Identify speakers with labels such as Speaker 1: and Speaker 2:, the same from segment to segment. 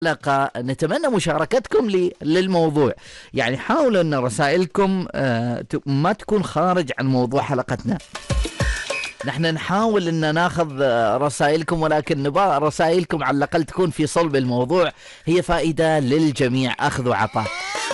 Speaker 1: حلقة نتمنى مشاركتكم للموضوع. يعني حاولوا أن رسائلكم ما تكون خارج عن موضوع حلقتنا. نحن نحاول أن ناخذ رسائلكم، ولكن نبغى رسائلكم على الأقل تكون في صلب الموضوع، هي فائدة للجميع، أخذ وعطاء.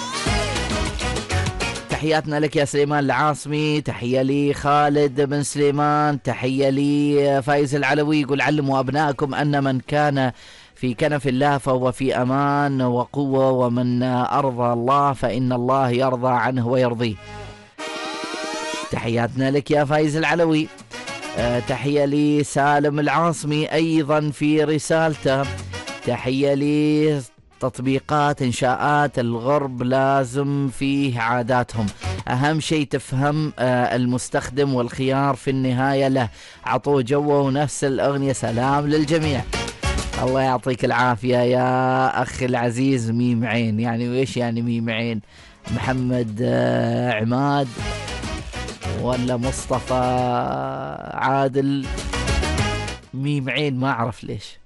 Speaker 1: تحياتنا لك يا سليمان العاصمي، تحية لي خالد بن سليمان، تحية لي فايز العلوي، يقول علموا أبنائكم أن من كان في كنف الله فهو في أمان وقوة، ومن أرضى الله فإن الله يرضى عنه ويرضيه. تحياتنا لك يا فايز العلوي. تحية لي سالم العاصمي أيضا في رسالته، تحية لي تطبيقات إنشاءات الغرب لازم فيه عاداتهم، أهم شيء تفهم المستخدم والخيار في النهاية له، عطوه جوه ونفس الأغنية. سلام للجميع، الله يعطيك العافية يا أخي العزيز. ميم عين يعني وإيش يعني ميم عين؟ محمد عماد ولا مصطفى عادل؟ ميم عين ما أعرف ليش،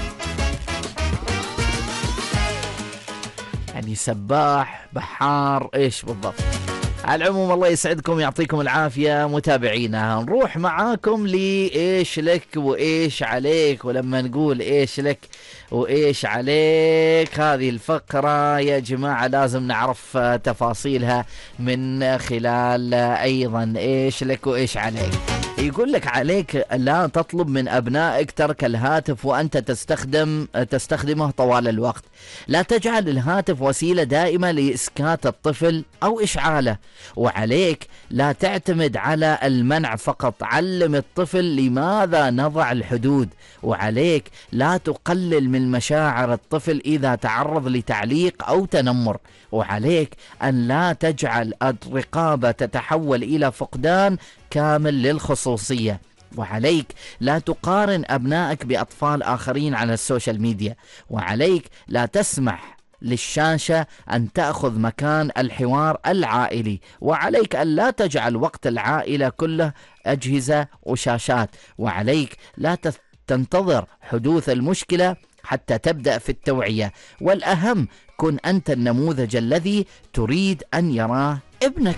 Speaker 1: يعني سباح بحار إيش بالضبط؟ على العموم الله يسعدكم يعطيكم العافية متابعينا. نروح معاكم لإيش لك وإيش عليك، ولما نقول إيش لك وإيش عليك هذه الفقرة يا جماعة لازم نعرف تفاصيلها من خلال أيضا إيش لك وإيش عليك. يقول لك عليك لا تطلب من أبنائك ترك الهاتف وأنت تستخدمه طوال الوقت. لا تجعل الهاتف وسيلة دائمة لإسكات الطفل أو إشعاله. وعليك لا تعتمد على المنع فقط، علم الطفل لماذا نضع الحدود. وعليك لا تقلل من مشاعر الطفل إذا تعرض لتعليق أو تنمر. وعليك أن لا تجعل الرقابة تتحول إلى فقدان كامل للخصوصية. وعليك لا تقارن أبنائك بأطفال آخرين على السوشيال ميديا. وعليك لا تسمح للشاشة أن تأخذ مكان الحوار العائلي. وعليك أن لا تجعل وقت العائلة كله أجهزة وشاشات. وعليك لا تنتظر حدوث المشكلة حتى تبدأ في التوعية. والأهم كن أنت النموذج الذي تريد أن يراه ابنك.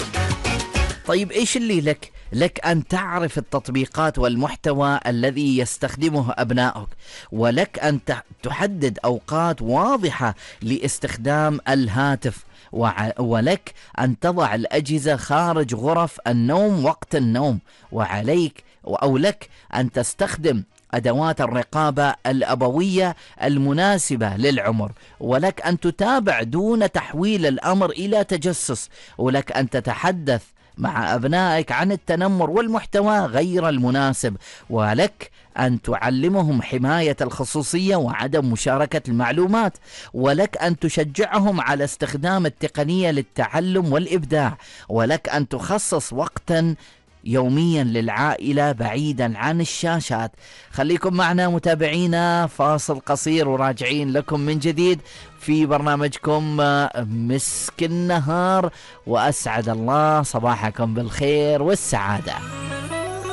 Speaker 1: طيب إيش اللي لك أن تعرف التطبيقات والمحتوى الذي يستخدمه أبنائك، ولك أن تحدد أوقات واضحة لاستخدام الهاتف، ولك أن تضع الأجهزة خارج غرف النوم وقت النوم. وعليك أو لك أن تستخدم أدوات الرقابة الأبوية المناسبة للعمر. ولك أن تتابع دون تحويل الأمر إلى تجسس. ولك أن تتحدث مع أبنائك عن التنمر والمحتوى غير المناسب. ولك أن تعلمهم حماية الخصوصية وعدم مشاركة المعلومات. ولك أن تشجعهم على استخدام التقنية للتعلم والإبداع. ولك أن تخصص وقتا يوميا للعائلة بعيدا عن الشاشات. خليكم معنا متابعينا، فاصل قصير وراجعين لكم من جديد في برنامجكم مسك النهار، وأسعد الله صباحكم بالخير والسعادة.